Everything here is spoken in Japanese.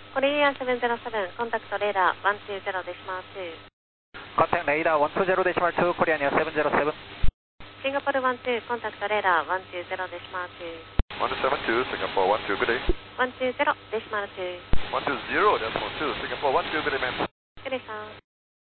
コリア707、コンタクトレーダー120デシマル2。 Contact radar 120 decimal 2, Korean Air 707. シンガポール12、コンタクトレーダー120デシマル2。 172, Singapore 12, good day. 120デシマル2。 120, decimal 2, Singapore 12, good day, ma'am. Good day, sir.